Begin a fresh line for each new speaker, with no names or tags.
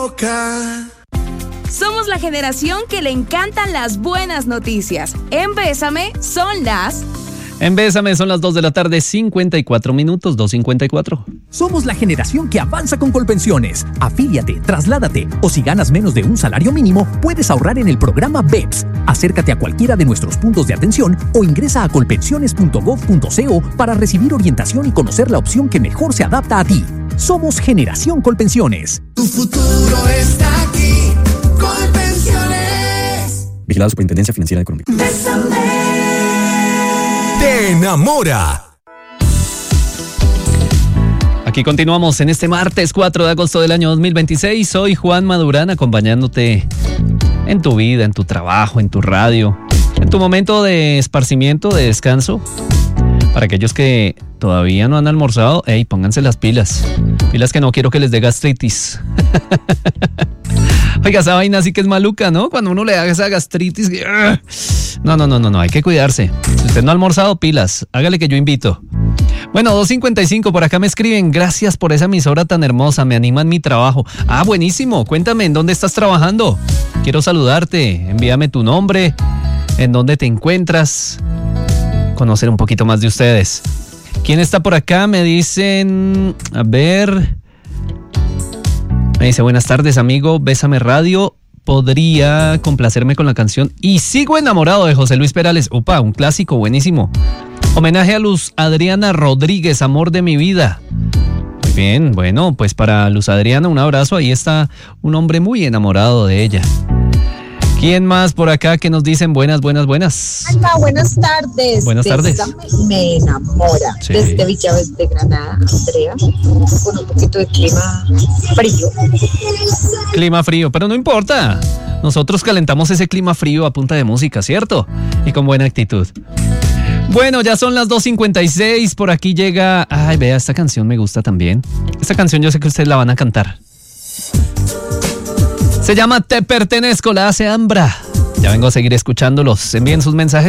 Somos la generación que le encantan las buenas noticias. En Bésame son las
2 de la tarde, 54 minutos, 2:54.
Somos la generación que avanza con Colpensiones. Afíliate, trasládate o si ganas menos de un salario mínimo, puedes ahorrar en el programa BEPS. Acércate a cualquiera de nuestros puntos de atención o ingresa a colpensiones.gov.co para recibir orientación y conocer la opción que mejor se adapta a ti. Somos Generación Colpensiones.
Tu futuro está aquí. Colpensiones.
Vigilado Superintendencia Financiera de Colombia.
Te enamora.
Aquí continuamos en este martes 4 de agosto del año 2026. Soy Juan Madurán, acompañándote en tu vida, en tu trabajo, en tu radio, en tu momento de esparcimiento, de descanso. Para aquellos que todavía no han almorzado, pónganse las pilas. Pilas que no quiero que les dé gastritis. Oiga, esa vaina sí que es maluca, ¿no? Cuando uno le da esa gastritis. No, hay que cuidarse. Si usted no ha almorzado, pilas. Hágale que yo invito. Bueno, 2:55, por acá me escriben. Gracias por esa emisora tan hermosa, me anima en mi trabajo. Ah, buenísimo. Cuéntame, ¿en dónde estás trabajando? Quiero saludarte. Envíame tu nombre, en dónde te encuentras. Conocer un poquito más de ustedes. ¿Quién está por acá? Me dicen, a ver. Me dice, buenas tardes, amigo, Bésame Radio. Podría complacerme con la canción Y sigo enamorado, de José Luis Perales. Opa, un clásico, buenísimo. Homenaje a Luz Adriana Rodríguez, amor de mi vida. Muy bien, bueno, pues para Luz Adriana un abrazo. Ahí está un hombre muy enamorado de ella. ¿Quién más por acá que nos dicen buenas?
Alma, buenas tardes.
Buenas tardes.
Me enamora.
Sí.
Desde Villaves de Granada, Andrea, con un poquito de clima frío.
Clima frío, pero no importa. Nosotros calentamos ese clima frío a punta de música, ¿cierto? Y con buena actitud. Bueno, ya son las 2:56. Por aquí llega... Ay, vea, esta canción me gusta también. Esta canción yo sé que ustedes la van a cantar. Se llama Te Pertenezco, la hace Ambra. Ya vengo a seguir escuchándolos. Envíen sus mensajes